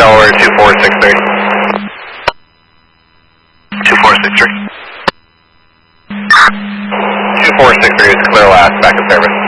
Delaware 2463. 2463. 2463 is clear last, back in service.